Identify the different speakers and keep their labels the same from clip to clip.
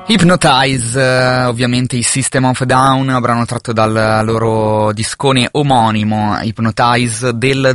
Speaker 1: Hypnotize, ovviamente i System of a Down, brano tratto dal loro discone omonimo Hypnotize del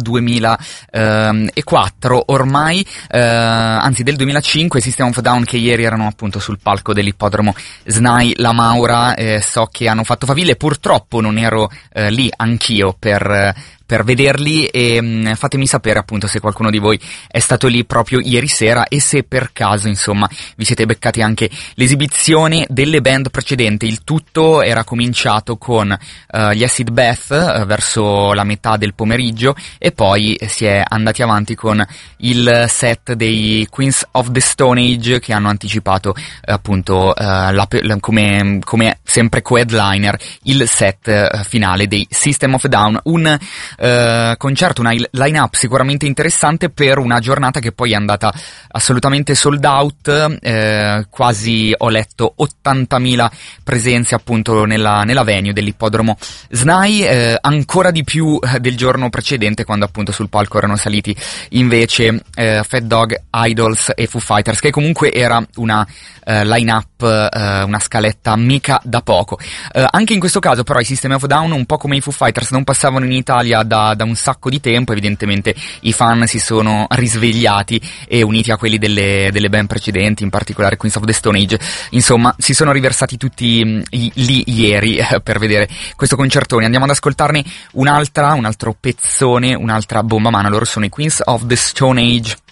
Speaker 1: 2004 ormai, anzi del 2005. System of a Down che ieri erano appunto sul palco dell'ippodromo SNAI La Maura, so che hanno fatto faville, purtroppo non ero lì anch'io per vederli, e fatemi sapere appunto se qualcuno di voi è stato lì proprio ieri sera e se per caso insomma vi siete beccati anche l'esibizione delle band precedenti. Il tutto era cominciato con gli Acid Bath verso la metà del pomeriggio e poi si è andati avanti con il set dei Queens of the Stone Age, che hanno anticipato appunto come sempre co-headliner il set finale dei System of a Down. Un concerto, una line-up sicuramente interessante per una giornata che poi è andata assolutamente sold out, quasi ho letto 80.000 presenze appunto nella venue dell'ippodromo SNAI, ancora di più del giorno precedente, quando appunto sul palco erano saliti invece Fat Dog, Idols e Foo Fighters, che comunque era una line-up, una scaletta mica da poco. Anche in questo caso però i System of a Down, un po' come i Foo Fighters, non passavano in Italia da un sacco di tempo. Evidentemente i fan si sono risvegliati e, uniti a quelli delle band precedenti, in particolare Queens of the Stone Age, insomma si sono riversati tutti lì ieri per vedere questo concertone. Andiamo ad ascoltarne un altro pezzone, un'altra bomba mana. Loro sono i Queens of the Stone Age.